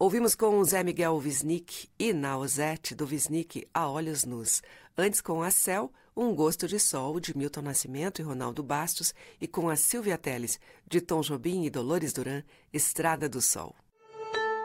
Ouvimos com o Zé Miguel Wisnik e Nausete do Wisnik A Olhos Nus. Antes com a Céu, Um Gosto de Sol, de Milton Nascimento e Ronaldo Bastos, e com a Silvia Telles, de Tom Jobim e Dolores Duran, Estrada do Sol.